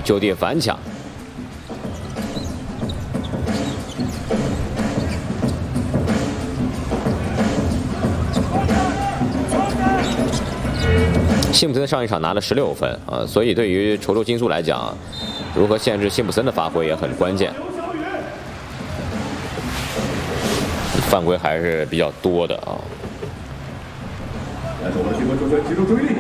就地反抢。 辛普森上一场拿了16分啊，所以对于稠州金苏来讲，如何限制辛普森的发挥也很关键。犯规还是比较多的啊。 但是我们这个球员集中注意力，